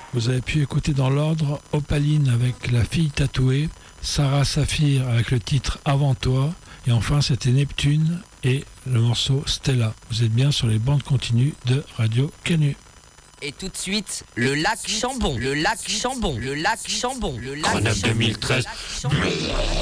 Vous avez pu écouter dans l'ordre Opaline avec La fille tatouée, Sarah Saphir avec le titre Avant toi, et enfin c'était Neptune et le morceau Stella. Vous êtes bien sur les bandes continues de Radio Canu. Et tout de suite, le lac Chambon, le lac Chambon, le lac Chambon, le lac Grenoble Chambon, 2013. le lac Chambon.